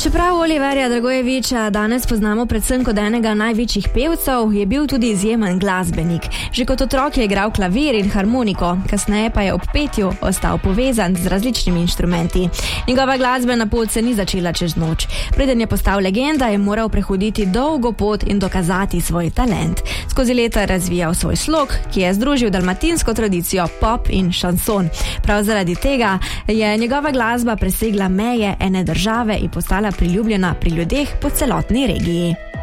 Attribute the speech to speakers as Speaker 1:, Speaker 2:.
Speaker 1: Čeprav Oliverja Dragojevića danes poznamo predvsem kot enega največjih pevcev, je bil tudi izjemen glasbenik. Že kot otrok je igral klavir in harmoniko, kasneje pa je ob petju ostal povezan z različnimi inštrumenti. Njegova glasbena pot se ni začela čez noč. Preden je postal legenda, je moral prehoditi dolgo pot in dokazati svoj talent. Skozi leta je razvijal svoj slog, ki je združil dalmatinsko tradicijo pop in šanson. Prav zaradi tega je njegova glasba presegla meje ene države in postala priljubljena pri ljudeh po celotni regiji.